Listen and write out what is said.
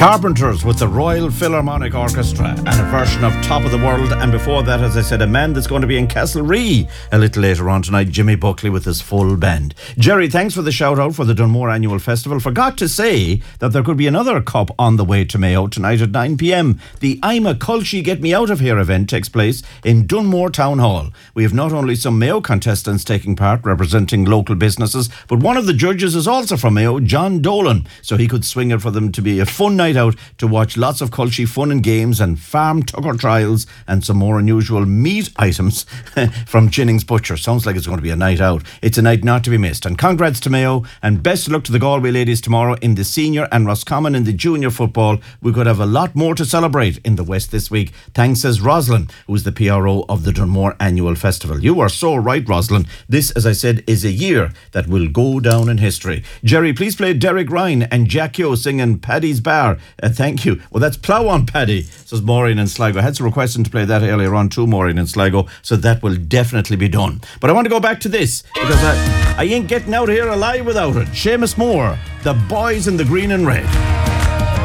Carpenters with the Royal Philharmonic Orchestra and a version of Top of the World, and before that, as I said, a man that's going to be in Castlerea a little later on tonight, Jimmy Buckley with his full band. Jerry, thanks for the shout out for the Dunmore Annual Festival. Forgot to say that there could be another cup on the way to Mayo tonight at 9pm. The I'm a Culchie Get Me Out of Here event takes place in Dunmore Town Hall. We have not only some Mayo contestants taking part representing local businesses, but one of the judges is also from Mayo, John Dolan, so he could swing it for them to be a fun night out to watch lots of Culchie fun and games and farm tucker trials and some more unusual meat items from Chinning's Butcher. Sounds like it's going to be a night out. It's a night not to be missed. And congrats to Mayo, and best of luck to the Galway ladies tomorrow in the senior, and Roscommon in the junior football. We could have a lot more to celebrate in the West this week. Thanks, says Rosalind, who's the PRO of the Dunmore Annual Festival. You are so right, Rosalind. This, as I said, is a year that will go down in history. Jerry, please play Derek Ryan and Jack Yo singing Paddy's Bar. Thank you. Well, that's Plough on Paddy, says Maureen in Sligo. I had some requesting to play that earlier on too, Maureen in Sligo, so that will definitely be done. But I want to go back to this, because I ain't getting out of here alive without it. Seamus Moore, The Boys in the Green and Red.